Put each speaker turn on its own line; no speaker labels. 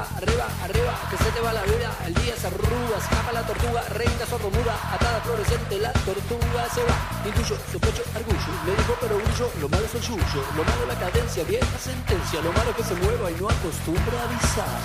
arriba, arriba, que se te va la vida. El día se arruga, escapa la tortuga, reina sordomuda, atada fluorescente, la tortuga se va. Intuyo, sospecho, argullo, le dijo pero brillo, lo malo es el yuyo, lo malo la cadencia, vieja sentencia, lo malo que se mueva y no acostumbra a avisar.